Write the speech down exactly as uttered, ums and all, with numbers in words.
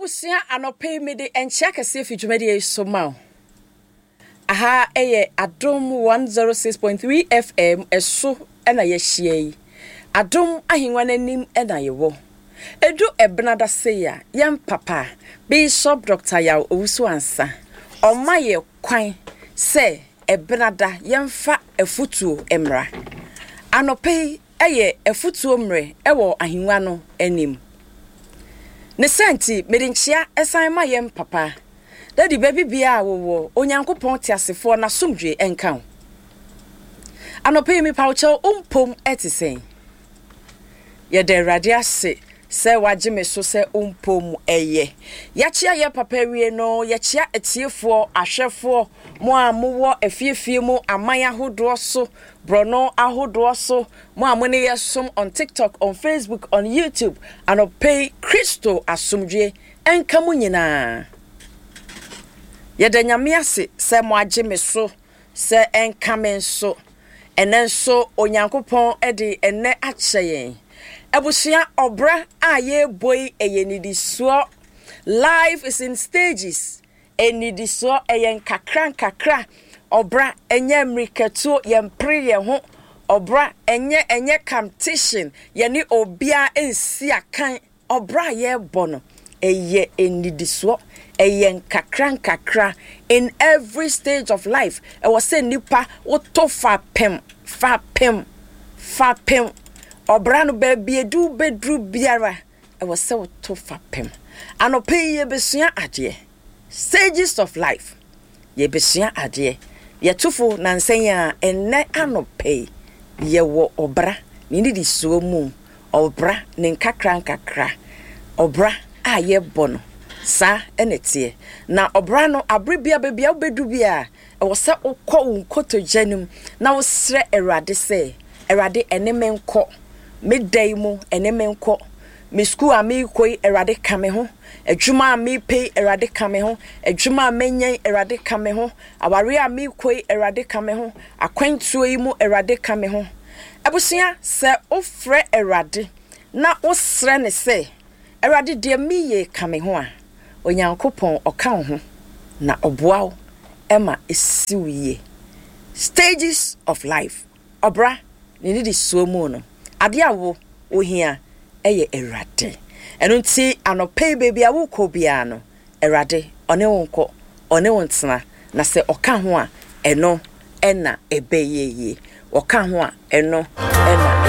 Abusia anope me de enchia kese fi dwumadi so ma. Aha eye Adom one oh six point three F M eso ena ye hia yi. Adom ahinwa nanim ena ye wo. Edu ebnada seya yam papa Bishop Doctor Yaw Owusu Ansa. Oma ye kwan se ebnada yemfa efutuo emra. Anope eye efutuo mre ewo ahinwa no enim. Ne senti medinchia esan ma yem papa. Daddy baby bia wo onyankopon tiasefo na somdwe enkan. Anope mi paucho umpom etisen. Ye de radia se se wagime so se umpom eye. Yachia ye papa wie no yachia etiefo ahwefo mo amowo afiefie mu aman ahodo so brono ahodo so mo amone yesom on TikTok, on Facebook, on YouTube, Anope Christo asomdwe enka mu nyina. Yede nyame ase se mo agime so se enka men so enenso onyankopon ede ene acheyen. Ebusia obra aye boy eyenidisuo. Life is in stages. Enidisuo eyen kakran kakra. Obra enye mriketuo yempre ye ho. Obra enye enye competition. Yeni obia ensi akan. Obra ye bono. Eye enidisuo. Eyen kakran kakra. In every stage of life. E was say nipa oto fa pem. Fa pem. Fa pem. Obra no baby edu bedru biara. E was say oto fa pem. Anope ye besua ade. Stages of life. Ye besua ade. Ye tufo nansenya enne anope. Ye wo obra. Nini di suo mu. Obra ninkakra nkakra. Obra a ye bono. Sa enetie. Na obra no abribia bebia obedu bia. E was say okọ unkoto janum. Na wo sre erade se. Erade ene menko. Midday mu ene menko. Me school ami koi erade kame ho. Ejuma ami pay erade kame ho. Ejuma menyen erade kame ho. Awari ami koi erade kame ho. Akwantuo yi mu erade kame ho. Abusia se ofre erade na osre ne se erade de miye kame ho a onyankopon oka ho na oboa ema esiwiye. Stages of life. Obra ni ni di so mu no. Ade awo ohia eye erade. Eno nti anope baby awu ko bia no erade one wonko one wontena na se oka ho a eno ena ebeyeye oka ho a eno ena